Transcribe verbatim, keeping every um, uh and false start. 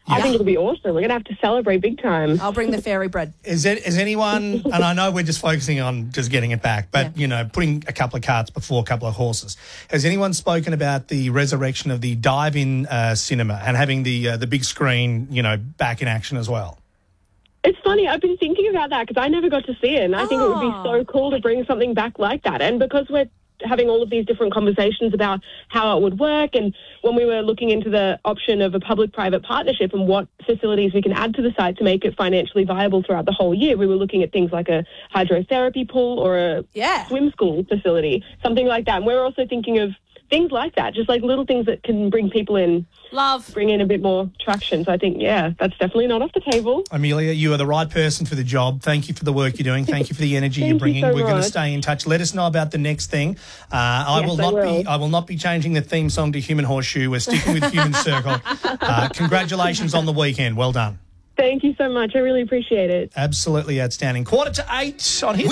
Yeah. I think it'll be awesome. We're going to have to celebrate big time. I'll bring the fairy bread. Is it, is anyone, and I know we're just focusing on just getting it back, but, Yeah. you know, putting a couple of carts before a couple of horses. Has anyone spoken about the resurrection of the dive-in uh, cinema and having the uh, the big screen, you know, back in action as well? It's funny, I've been thinking about that because I never got to see it, and I think it would be Oh. so cool to bring something back like that. And because we're having all of these different conversations about how it would work, and when we were looking into the option of a public-private partnership and what facilities we can add to the site to make it financially viable throughout the whole year, we were looking at things like a hydrotherapy pool or a Yeah. swim school facility, something like that. And we're also thinking of things like that, just like little things that can bring people in, Love. bring in a bit more traction. So I think, yeah, that's definitely not off the table. Amelia, you are the right person for the job. Thank you for the work you're doing. Thank you for the energy Thank you're you bringing. so We're going to much. stay in touch. Let us know about the next thing. Uh, I Yes, will I not will. be. I will not be changing the theme song to Human Horseshoe. We're sticking with Human Circle. Uh, congratulations on the weekend. Well done. Thank you so much. I really appreciate it. Absolutely outstanding. Quarter to eight on Hit